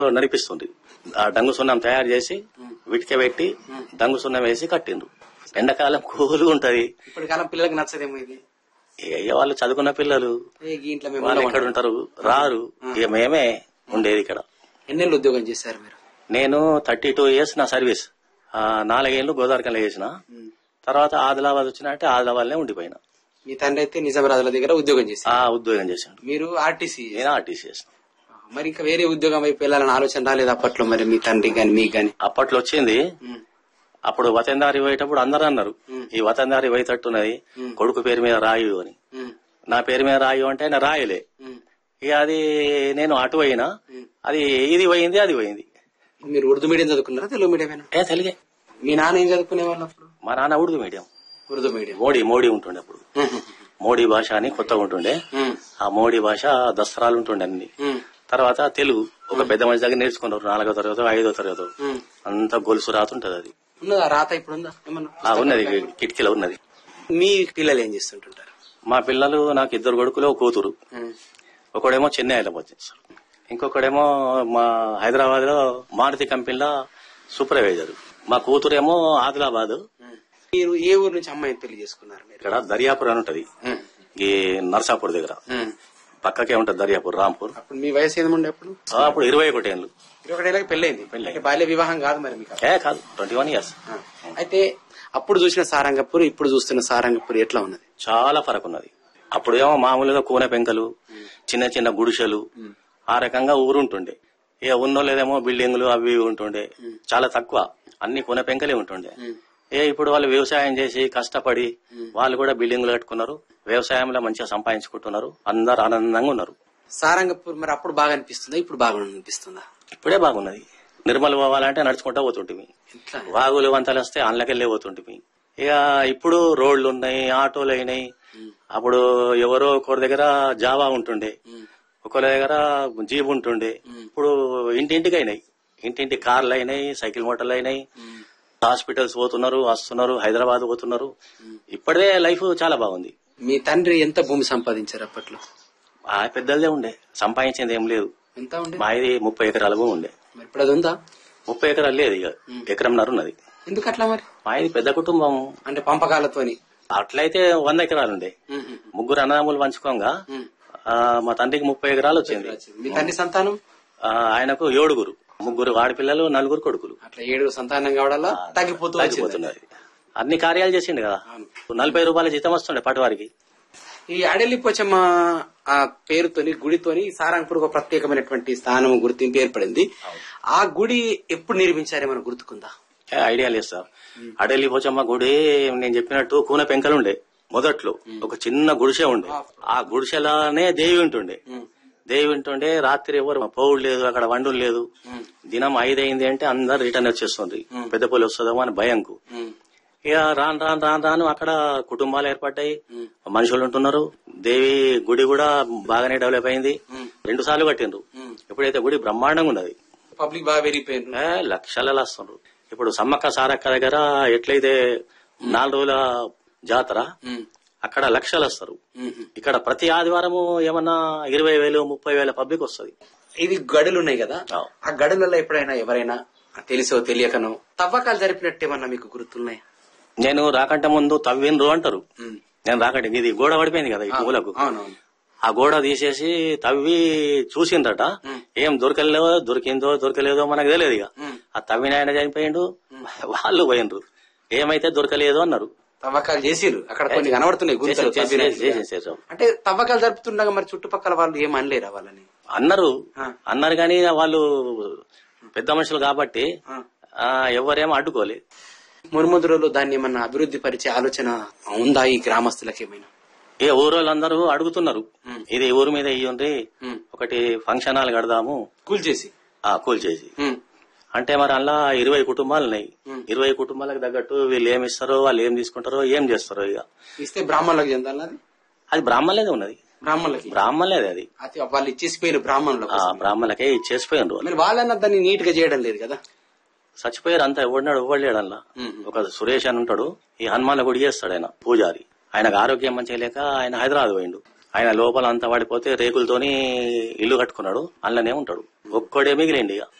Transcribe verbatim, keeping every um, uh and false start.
నడిపిస్తుంది. ఆ డంగు సున్నం తయారు చేసి విటిక పెట్టి డంగు సున్నం వేసి కట్టిండ్రు. ఎండాకాలం కూలుగా ఉంటది. ఇప్పుడు కాలం పిల్లలకి నచ్చదేమో ఇది. ఇక వాళ్ళు చదువుకున్న పిల్లలు వాళ్ళు ఎక్కడ ఉంటారు, రారు. ఇక మేమే ఉండేది ఇక్కడ. ఎన్నేళ్ళు ఉద్యోగం చేశారు మీరు? నేను థర్టీ టూ ఇయర్స్ నా సర్వీస్. నాలుగేళ్లు గోదావరికల్లో చేసిన తర్వాత ఆదిలాబాద్ వచ్చినట్టే ఆదిలాబాద్నే ఉండిపోయినా. మీ తండ్రి అయితే నిజామాబాద్ దగ్గర ఉద్యోగం చేశారు? ఆ ఉద్యోగం చేశాడు. మీరు ఆర్టీసీ? నేను ఆర్టీసీ చేసిన. మరి ఇంకా వేరే ఉద్యోగం వైపు వెళ్ళాలని ఆలోచన రాలేదు అప్పట్లో? మరి మీ తండ్రి గాని మీకు గాని? అప్పట్లో వచ్చింది. అప్పుడు వతందారి పోయేటప్పుడు అందరూ అన్నారు, ఈ వతందారి పోయేటట్టున్నది, కొడుకు పేరు మీద రాయు అని. నా పేరు మీద రాయు అంటే ఆయన రాయలే. ఇక అది నేను అటు పోయినా, అది ఇది పోయింది అది పోయింది. మీరు ఉర్దూ మీడియం చదువుకున్నారా తెలుగు మీడియం? ఏ తెలుగే. మీ నాన్న ఏం చదువుకునే వాళ్ళు అప్పుడు? మా నాన్న ఉర్దూ మీడియం. ఉర్దూ మీడియం. మోడీ మోడీ ఉంటుండే అప్పుడు. మోడీ భాష అని కొత్తగా ఉంటుండే. ఆ మోడీ భాష దసరాలు ఉంటుండే అన్ని. తర్వాత తెలుగు ఒక పెద్ద మనిషి దగ్గర నేర్చుకున్నారు. నాలుగో తరగతి ఐదో తరగతి అంతా గొలుసు రాత ఉంటది. అది ఉన్నదా రాత? ఇప్పుడు ఉందా ఏమన్నా? ఉన్నది, కిటికీలో ఉన్నది. మీ పిల్లలు ఏం చేస్తుంటారు? మా పిల్లలు నాకు ఇద్దరు కొడుకులు ఒక కూతురు. ఒకడేమో చెన్నైలో పనిచేస్తారు, ఇంకొకడేమో మా హైదరాబాద్ లో మారుతి కంపెనీలో సూపర్వైజర్. మా కూతురేమో ఆదిలాబాద్. మీరు ఏ ఊరు నుంచి అమ్మాయిని పెళ్లి చేసుకున్నారు? ఇక్కడ దర్యాపూర్ అని ఉంటది, ఈ నర్సాపూర్ దగ్గర పక్కకే ఉంటది దర్యాపూర్, రాంపూర్. అప్పుడు మీ వయసు ఏముండే అప్పుడు? అప్పుడు ఇరవై ఒకటి ఏళ్ళు. ఇరవై ఒకటి ఏళ్ళకి పెళ్ళైంది. పెళ్ళి బాల్య వివాహం కాదు మరి మీకు? ఏ కాదు, ట్వంటీ వన్ ఇయర్స్. అయితే అప్పుడు చూసిన సారంగపూర్ ఇప్పుడు చూస్తున్న సారంగపూర్ ఎట్లా ఉన్నది? చాలా ఫరక్ ఉన్నది. అప్పుడేమో మామూలుగా కూన పెంకలు, చిన్న చిన్న గుడిసెలు, ఆ రకంగా ఊరుంటుండే. ఇక ఉన్నోళ్ళేదేమో బిల్డింగ్లు అవి ఉంటుండే, చాలా తక్కువ, అన్ని కూన పెంకలే ఉంటుండే. ఏ ఇప్పుడు వాళ్ళు వ్యవసాయం చేసి కష్టపడి వాళ్ళు కూడా బిల్డింగ్లు కట్టుకున్నారు, వ్యవసాయంలో మంచిగా సంపాదించుకుంటున్నారు, అందరు ఆనందంగా ఉన్నారు. సారంగపూర్ మరి అప్పుడు బాగా అనిపిస్తుందా ఇప్పుడు బాగా అనిపిస్తుందా? ఇప్పుడే బాగున్నది. నిర్మల్ పోవాలంటే నడుచుకుంటా పోతుంటిమి, వాగులు వంతలు వస్తే అందులోకెళ్ళే పోతుంటిమి. ఇక ఇప్పుడు రోడ్లు ఉన్నాయి, ఆటోలు అయినాయి. అప్పుడు ఎవరో ఒకరి దగ్గర జావా ఉంటుండే, ఒకరి దగ్గర జీప్ ఉంటుండే. ఇప్పుడు ఇంటింటికి అయినాయి, ఇంటింటి కార్లు అయినాయి, సైకిల్ మోటార్లు అయినాయి. హాస్పిటల్స్ పోతున్నారు, వస్తున్నారు, హైదరాబాద్ పోతున్నారు. ఇప్పుడే లైఫ్ చాలా బాగుంది. మీ తండ్రి ఎంత భూమి సంపాదించారు అప్పట్లో? ఆ పెద్దలదే ఉండే, సంపాదించింది ఏం లేదు. ఎంత ఉండే? మాది ముప్పై ఎకరాల భూమి ఉండే. ఇప్పుడు అది ఉందా? ముప్పై ఎకరాలు లేదు, ఇక ఎకరంన్నర ఉన్నది. ఎందుకు అట్లా మరి? మాది పెద్ద కుటుంబం అంటే పంపకాలతోని. అట్లయితే వంద ఎకరాలు ఉండే, ముగ్గురు అన్నదమ్ములు పంచుకోగా మా తండ్రికి ముప్పై ఎకరాలు వచ్చింది. మీ తండ్రి సంతానం? ఆయనకు ఏడుగురు, ముగ్గురు ఆడపిల్లలు, నలుగురు కొడుకులు. అట్లా ఏడుగురు సంతానం కావడాలా తగ్గిపోతూ తగ్గిపోతున్నది. అన్ని కార్యాలు చేసిండు కదా. నలభై రూపాయల జీతం వస్తుండే పటివారికి. ఈ అడలి పోచమ్మ ఆ పేరుతోని గుడితోని సారంగపూర్ ఒక ప్రత్యేకమైనటువంటి స్థానం గుర్తింపు ఏర్పడింది. ఆ గుడి ఎప్పుడు నిర్మించారేమో గుర్తుకుందా? ఐడియా లేదు సార్. అడలి పోచమ్మ గుడి నేను చెప్పినట్టు కూన పెంకలుండే. మొదట్లో ఒక చిన్న గుడిసె ఉండే, ఆ గుడిసెలానే దేవి ఉంటుండే. దేవి ఉంటుండే రాత్రి ఎవరు పోవుడు లేదు, అక్కడ వండులు లేదు. దినం ఐదైంది అంటే అందరు రిటర్న్ వచ్చేస్తుంది, పెద్ద పోలి వస్తుందేమో అని భయంకు. ఇక రాను రాను రాను రాను అక్కడ కుటుంబాలు ఏర్పడ్డాయి, మనుషులు ఉంటున్నారు. దేవి గుడి కూడా బాగానే డెవలప్ అయింది. రెండు సార్లు కట్టిండ్రు. ఇప్పుడైతే గుడి బ్రహ్మాండంగా ఉన్నది. పబ్లిక్ బాగా పెరిగిపోయింది, లక్షలలో వస్తుండ్రు. ఇప్పుడు సమ్మక్క సారక్క దగ్గర ఎట్లయితే నాలుగు రోజుల జాతర, అక్కడ లక్షలు వస్తారు. ఇక్కడ ప్రతి ఆదివారము ఏమన్నా ఇరవై వేలు ముప్పై వేల పబ్లిక్ వస్తుంది. ఇది గడులు ఉన్నాయి కదా, ఆ గడులలో ఎప్పుడైనా ఎవరైనా తెలిసో తెలియకనో తవ్వకాలు జరిపినట్టు ఏమన్నా మీకు గుర్తున్నాయి? నేను రాకంటే ముందు తవ్విండ్రు అంటారు. నేను రాకంటే ఇది గోడ పడిపోయింది కదా ఈ పూలకు, ఆ గోడ తీసేసి తవ్వి చూసిందట. ఏం దొరకలేదో దొరికిందో దొరకలేదో మనకు తెలియదు. ఇక ఆ తవ్విన ఆయన చనిపోయిండు, వాళ్ళు పోయిండ్రు, ఏమైతే దొరకలేదు అన్నారు. తవ్వకాలు చేసిరు, అక్కడ కొన్ని కనబడుతున్నాయి. అంటే తవ్వకాలు జరుపుతుండగా మరి చుట్టుపక్కల వాళ్ళు ఏం అనలేరా వాళ్ళని? అన్నారు అన్నారు కానీ వాళ్ళు పెద్ద మనుషులు కాబట్టి ఎవరేమో అడ్డుకోలే. మున్ముందు రోజులు దాన్ని ఏమన్నా అభివృద్ధి పరిచే ఆలోచన ఉందా ఈ గ్రామస్తులకి ఏమైనా? ఏ ఊరు వాళ్ళందరూ అడుగుతున్నారు, ఇది ఊరు మీద ఇయ్యండి, ఒకటి ఫంక్షన్ హాల్ కడదాము కూల్చేసి కూల్చేసి అంటే మరి అలా ఇరవై కుటుంబాలు ఉన్నాయి. ఇరవై కుటుంబాలకు తగ్గట్టు వీళ్ళు ఏమి ఇస్తారో వాళ్ళు ఏం తీసుకుంటారో ఏం చేస్తారో. ఇక ఇస్తే బ్రాహ్మణులకు చెందాలి, అది బ్రాహ్మణులేదే ఉన్నది, బ్రాహ్మణులకి బ్రాహ్మణులేదే అది. వాళ్ళు ఇచ్చేసిపోయారు బ్రాహ్మణులకు, బ్రాహ్మణులకే ఇచ్చేసిపోయారు. వాళ్ళన్నా దాన్ని నీట్ గా చేయడం లేదు కదా. చచ్చిపోయారు అంతా, ఎవడినాడు ఇవ్వలేడల్లా. ఒక సురేష్ అని ఉంటాడు, ఈ హనుమాన్ గుడి చేస్తాడు ఆయన పూజారి. ఆయనకు ఆరోగ్యం మంచిగా లేక ఆయన హైదరాబాద్ పోయిండు. ఆయన లోపల అంతా పడిపోతే రేకులతోని ఇల్లు కట్టుకున్నాడు, అందులోనే ఉంటాడు. ఒక్కడే మిగిలిండి ఇక.